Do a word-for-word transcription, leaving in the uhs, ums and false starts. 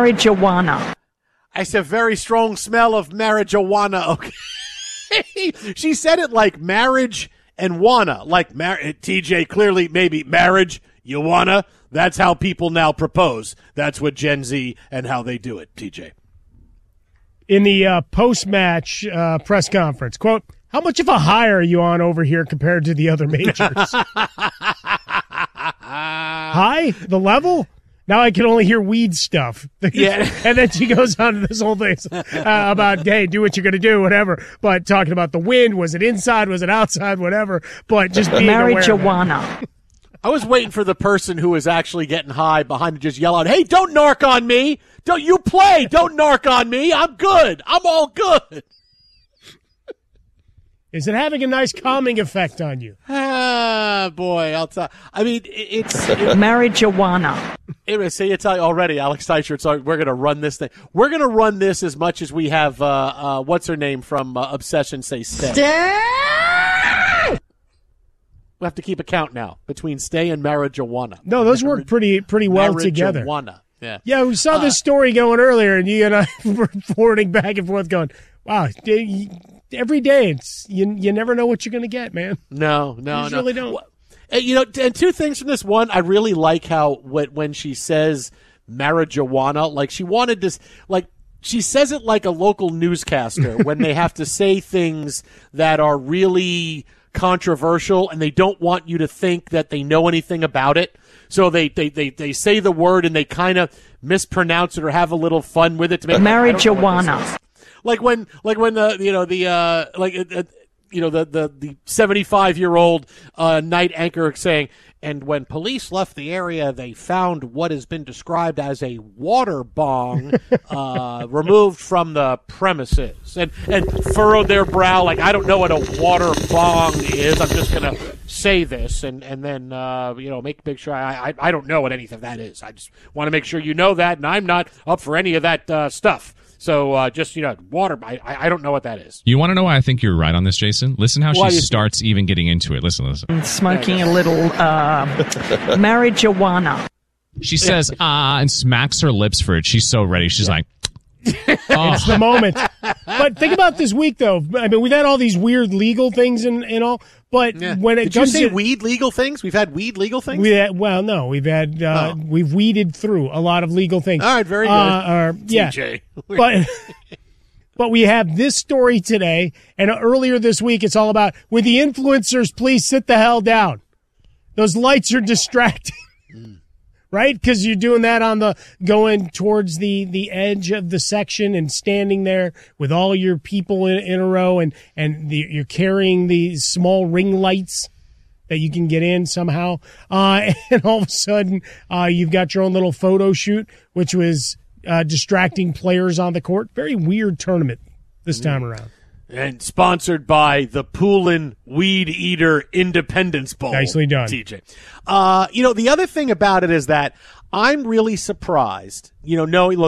Marijuana. It's a very strong smell of marijuana. Okay. She said it like marriage and wanna. Like mar- T J, clearly maybe marriage, you wanna. That's how people now propose. That's what Gen Z and how they do it, T J. In the uh, post-match uh, press conference, quote, how much of a high are you on over here compared to the other majors? High? The level? Now I can only hear weed stuff. Yeah. And then she goes on to this whole thing uh, about, hey, do what you're going to do, whatever. But talking about the wind, was it inside, was it outside, whatever. But just being Marijuana. I was waiting for the person who was actually getting high behind to just yell out, hey, don't narc on me. Don't you play. Don't narc on me. I'm good. I'm all good. Is it having a nice calming effect on you? Ah, boy, I'll tell. I mean, it, it's it, Marijuana. Anyway, see, it's already Alex Teicher. It's we're going to run this thing. We're going to run this as much as we have. Uh, uh, what's her name from uh, Obsession? Say stay. Stay. We have to keep a count now between stay and marijuana. No, those work pretty pretty well marijuana. together. Marijuana. Yeah. Yeah, we saw uh, this story going earlier, and you and I were forwarding back and forth, going, "Wow." Every day, it's you. You never know what you're going to get, man. No, no, you no. really don't. Well, you know, and two things from this. One, I really like how when she says marijuana, like she wanted to, like she says it like a local newscaster when they have to say things that are really controversial and they don't want you to think that they know anything about it. So they they they, they say the word and they kind of mispronounce it or have a little fun with it to make marijuana. Like when, like when the, you know, the, uh, like, uh, you know, the, the, the seventy-five year old, uh, night anchor saying, and when police left the area, they found what has been described as a water bong, uh, removed from the premises and, and furrowed their brow. Like, I don't know what a water bong is. I'm just going to say this and, and then, uh, you know, make, make sure I, I, I don't know what anything that is. I just want to make sure you know that. And I'm not up for any of that, uh, stuff. So uh, just, you know, water, I, I don't know what that is. You want to know why I think you're right on this, Jason? Listen how Why she you- starts even getting into it. Listen, listen. Smoking a little uh, marijuana. She says, ah, and smacks her lips for it. She's so ready. She's like, oh. It's the moment. But think about this week, though. I mean, we've had all these weird legal things and, and all, but Yeah. when it Did you comes say to weed legal things? We've had weed legal things? we had, well, no, we've had uh, Oh. we've weeded through a lot of legal things. All right, very good. Uh, or, yeah, T J. but but we have this story today, and earlier this week, it's all about with the influencers. Please sit the hell down. Those lights are distracting. Right? Because you're doing that on the going towards the, the edge of the section and standing there with all your people in, in a row and, and the, you're carrying these small ring lights that you can get in somehow. Uh, and all of a sudden, uh, you've got your own little photo shoot, which was uh, distracting players on the court. Very weird tournament this time around. And sponsored by the Poolin Weed Eater Independence Bowl. Nicely done. T J. Uh, you know, the other thing about it is that I'm really surprised, you know, knowing, look,